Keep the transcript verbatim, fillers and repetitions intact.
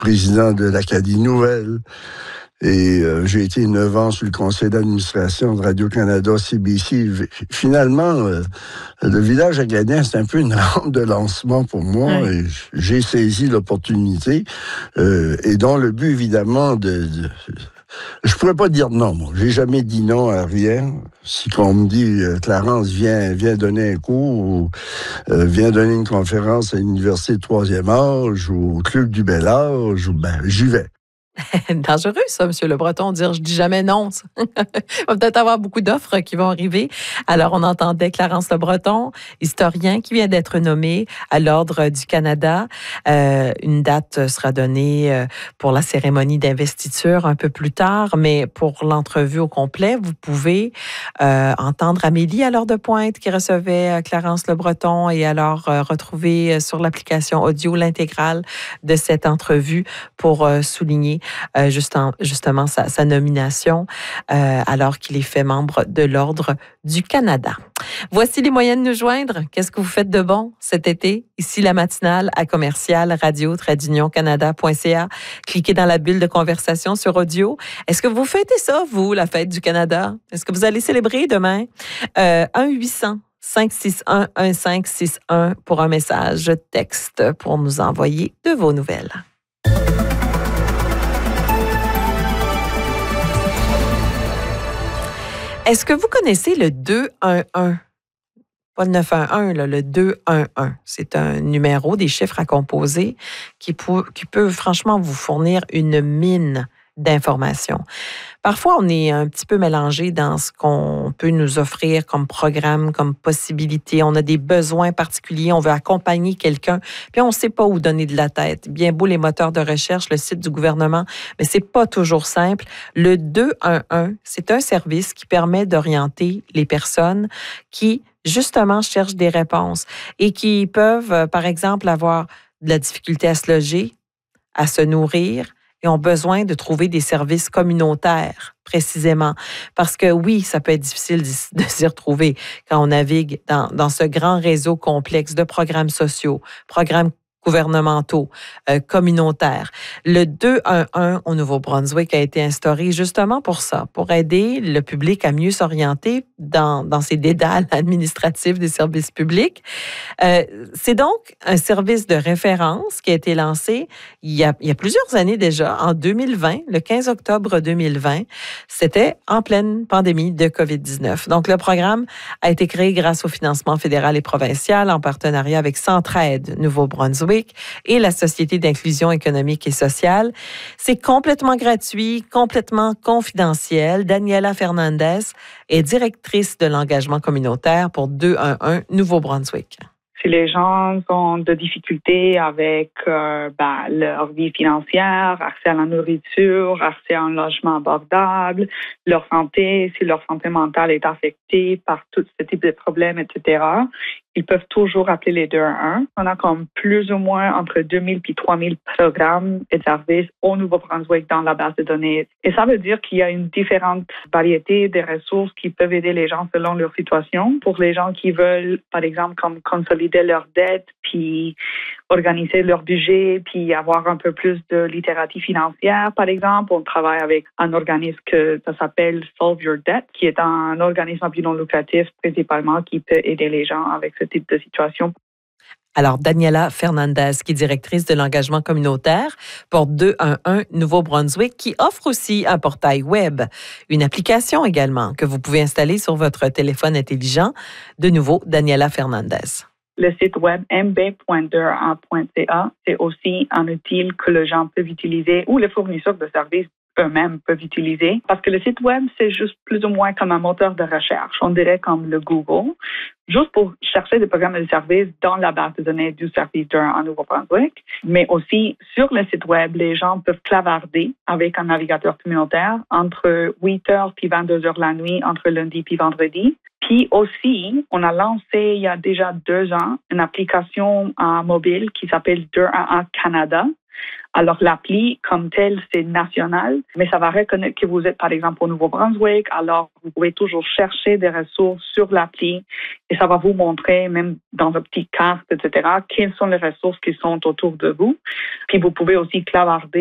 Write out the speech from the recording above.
président de l'Acadie Nouvelle. Et euh, j'ai été neuf ans sur le conseil d'administration de Radio-Canada C B C. Finalement, euh, le village acadien, c'est un peu une rampe de lancement pour moi. Oui. Et j'ai saisi l'opportunité. Euh, et dont le but, évidemment, de... de je pourrais pas dire non, moi. J'ai jamais dit non à rien. Si on me dit, euh, Clarence, viens, viens donner un cours ou euh, viens donner une conférence à l'Université de troisième âge ou au Club du Bel Âge, ben, j'y vais. Dangereux, ça, M. Le Breton, dire je dis jamais non. Il va peut-être avoir beaucoup d'offres qui vont arriver. Alors, on entendait Clarence Le Breton, historien, qui vient d'être nommé à l'Ordre du Canada. Euh, une date sera donnée pour la cérémonie d'investiture un peu plus tard, mais pour l'entrevue au complet, vous pouvez euh, entendre Amélie à l'heure de pointe qui recevait Clarence Le Breton et alors euh, retrouver sur l'application audio l'intégrale de cette entrevue pour euh, souligner Euh, juste en, justement sa, sa nomination euh, alors qu'il est fait membre de l'Ordre du Canada. Voici les moyens de nous joindre. Qu'est-ce que vous faites de bon cet été? Ici, la matinale à commercial radio tradunion canada point c a. Cliquez dans la bulle de conversation sur audio. Est-ce que vous fêtez ça, vous, la fête du Canada? Est-ce que vous allez célébrer demain? Euh, un huit cents cinq six un un cinq six un pour un message texte pour nous envoyer de vos nouvelles. Est-ce que vous connaissez le deux un un? Pas le neuf un un, là, le deux un un. C'est un numéro, des chiffres à composer qui peut, qui peut franchement vous fournir une mine d'informations. Parfois, on est un petit peu mélangé dans ce qu'on peut nous offrir comme programme, comme possibilité. On a des besoins particuliers, on veut accompagner quelqu'un, puis on ne sait pas où donner de la tête. Bien beau les moteurs de recherche, le site du gouvernement, mais c'est pas toujours simple. Le deux un un, c'est un service qui permet d'orienter les personnes qui, justement, cherchent des réponses et qui peuvent, par exemple, avoir de la difficulté à se loger, à se nourrir, et ont besoin de trouver des services communautaires, précisément. Parce que oui, ça peut être difficile de s'y retrouver quand on navigue dans, dans ce grand réseau complexe de programmes sociaux, programmes gouvernementaux, euh, communautaires. Le deux un un au Nouveau-Brunswick a été instauré justement pour ça, pour aider le public à mieux s'orienter dans, dans ces dédales administratifs des services publics. Euh, c'est donc un service de référence qui a été lancé il y a, il y a plusieurs années déjà, en deux mille vingt, le quinze octobre deux mille vingt. C'était en pleine pandémie de covid dix-neuf. Donc, le programme a été créé grâce au financement fédéral et provincial en partenariat avec Centraide Nouveau-Brunswick et la Société d'inclusion économique et sociale. C'est complètement gratuit, complètement confidentiel. Daniela Fernandez est directrice de l'engagement communautaire pour deux un un Nouveau-Brunswick. Si les gens ont des difficultés avec euh, ben, leur vie financière, accès à la nourriture, accès à un logement abordable, leur santé, si leur santé mentale est affectée par tout ce type de problèmes, et cetera, ils peuvent toujours appeler les deux un un. On a comme plus ou moins entre deux mille et trois mille programmes et services au Nouveau-Brunswick dans la base de données. Et ça veut dire qu'il y a une différente variété de ressources qui peuvent aider les gens selon leur situation. Pour les gens qui veulent, par exemple, comme consolider leurs dettes, puis organiser leur budget, puis avoir un peu plus de littératie financière, par exemple. On travaille avec un organisme que ça s'appelle Solve Your Debt, qui est un organisme à but non lucratif principalement qui peut aider les gens avec ce type de situation. Alors, Daniela Fernandez, qui est directrice de l'engagement communautaire pour deux un un Nouveau-Brunswick, qui offre aussi un portail web, une application également que vous pouvez installer sur votre téléphone intelligent. De nouveau, Daniela Fernandez. Le site web m b point deux un un point c a, c'est aussi un outil que les gens peuvent utiliser ou les fournisseurs de services eux-mêmes peuvent utiliser. Parce que le site web, c'est juste plus ou moins comme un moteur de recherche. On dirait comme le Google, juste pour chercher des programmes et des services dans la base de données du service deux un un en Nouveau-Brunswick. Mais aussi, sur le site web, les gens peuvent clavarder avec un navigateur communautaire entre huit heures puis vingt-deux heures la nuit, entre lundi puis vendredi. Puis aussi, on a lancé il y a déjà deux ans une application euh, mobile qui s'appelle deux un un Canada, Alors, l'appli, comme telle, c'est national, mais ça va reconnaître que vous êtes, par exemple, au Nouveau-Brunswick. Alors, vous pouvez toujours chercher des ressources sur l'appli et ça va vous montrer, même dans une petite carte, et cetera, quelles sont les ressources qui sont autour de vous. Puis, vous pouvez aussi clavarder